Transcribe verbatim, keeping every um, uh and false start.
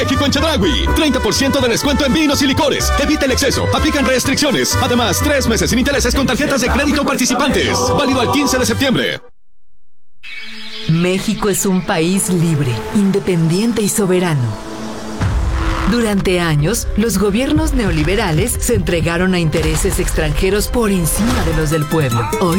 México en Chedraui. treinta por ciento de descuento en vinos y licores. Evita el exceso. Aplican restricciones. Además, tres meses sin intereses con tarjetas de crédito participantes. Válido al quince de septiembre. México es un país libre, independiente y soberano. Durante años, los gobiernos neoliberales se entregaron a intereses extranjeros por encima de los del pueblo. Hoy